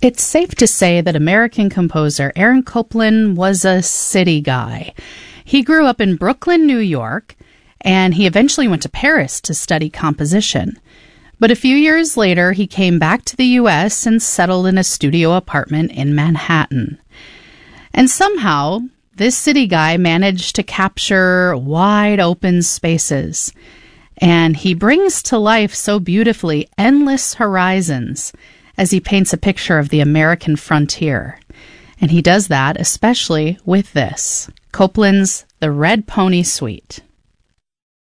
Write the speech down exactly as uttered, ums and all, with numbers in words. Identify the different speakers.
Speaker 1: It's safe to say that American composer Aaron Copland was a city guy. He grew up in Brooklyn, New York, and he eventually went to Paris to study composition. But a few years later, he came back to the U S and settled in a studio apartment in Manhattan. And somehow, this city guy managed to capture wide open spaces. And he brings to life so beautifully endless horizons as he paints a picture of the American frontier. And he does that especially with this, Copland's The Red Pony Suite.